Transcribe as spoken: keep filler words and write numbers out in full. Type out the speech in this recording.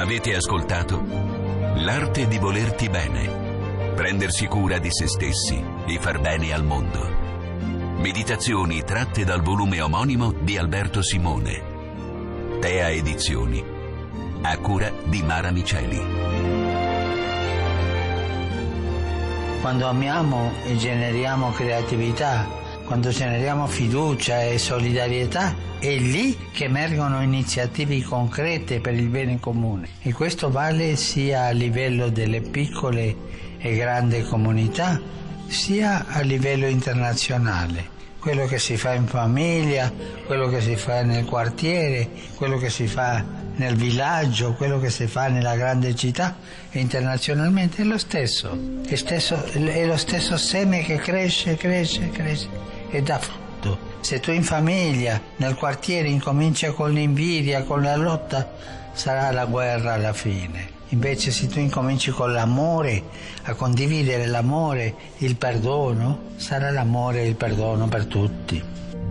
Avete ascoltato L'arte di volerti bene, prendersi cura di se stessi e far bene al mondo. Meditazioni tratte dal volume omonimo di Alberto Simone. Tea Edizioni, a cura di Mara Miceli. Quando amiamo e generiamo creatività, quando generiamo fiducia e solidarietà, è lì che emergono iniziative concrete per il bene comune. E questo vale sia a livello delle piccole e grandi comunità, sia a livello internazionale. Quello che si fa in famiglia, quello che si fa nel quartiere, quello che si fa nel villaggio, quello che si fa nella grande città e internazionalmente è lo stesso. È, stesso, è lo stesso seme che cresce, cresce, cresce e dà frutto. Se tu in famiglia, nel quartiere, incominci con l'invidia, con la lotta, sarà la guerra alla fine. Invece se tu incominci con l'amore, a condividere l'amore, il perdono, sarà l'amore e il perdono per tutti.